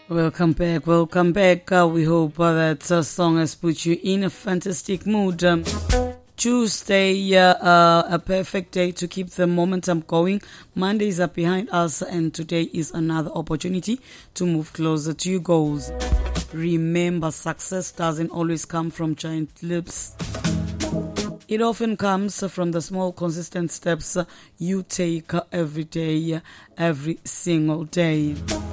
Welcome back, welcome back. We hope that song has put you in a fantastic mood. Tuesday, a perfect day to keep the momentum going. Mondays are behind us, and today is another opportunity to move closer to your goals. Remember, success doesn't always come from giant leaps. It often comes from the small, consistent steps you take every day, every single day.